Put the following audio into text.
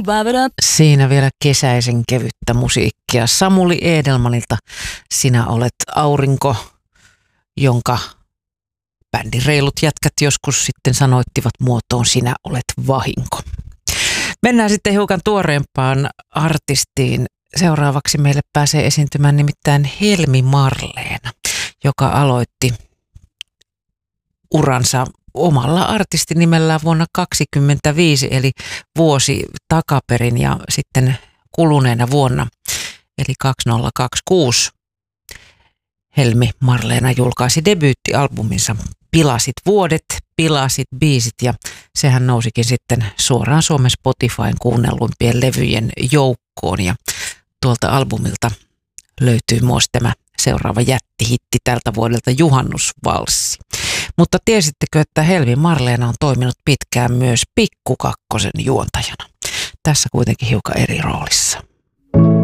Siinä vielä kesäisen kevyttä musiikkia Samuli Edelmanilta. Sinä olet aurinko, jonka bändin reilut jätkät joskus sitten sanoittivat muotoon Sinä olet vahinko. Mennään sitten hiukan tuoreempaan artistiin. Seuraavaksi meille pääsee esiintymään nimittäin Helmi Marleena, joka aloitti uransa omalla artistinimellään vuonna 1925, eli vuosi takaperin, ja sitten kuluneena vuonna, eli 2026, Helmi Marleena julkaisi debyyttialbuminsa Pilasit vuodet, pilasit biisit, ja sehän nousikin sitten suoraan Suomen Spotifyn kuunnelluimpien levyjen joukkoon, ja tuolta albumilta löytyy myös tämä seuraava jättihitti tältä vuodelta, Juhannusvalssi. Mutta tiesittekö, että Helmi Marleena on toiminut pitkään myös Pikku Kakkosen juontajana? Tässä kuitenkin hiukan eri roolissa.